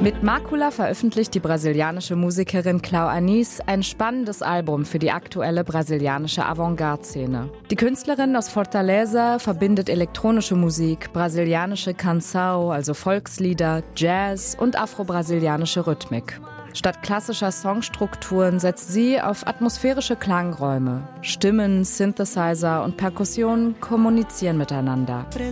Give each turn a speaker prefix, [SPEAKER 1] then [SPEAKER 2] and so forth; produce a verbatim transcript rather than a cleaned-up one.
[SPEAKER 1] Mit Macula veröffentlicht die brasilianische Musikerin Clau Anis ein spannendes Album für die aktuelle brasilianische Avantgarde-Szene. Die Künstlerin aus Fortaleza verbindet elektronische Musik, brasilianische Canção, also Volkslieder, Jazz und afro-brasilianische Rhythmik. Statt klassischer Songstrukturen setzt sie auf atmosphärische Klangräume. Stimmen, Synthesizer und Perkussionen kommunizieren miteinander.